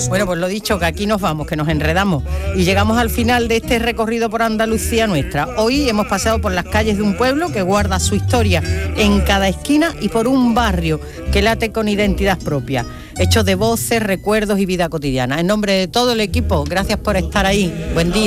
Bueno, pues lo dicho, que aquí nos vamos, que nos enredamos y llegamos al final de este recorrido por Andalucía nuestra. Hoy hemos pasado por las calles de un pueblo que guarda su historia en cada esquina y por un barrio que late con identidad propia, hechos de voces, recuerdos y vida cotidiana. En nombre de todo el equipo, gracias por estar ahí. Buen día.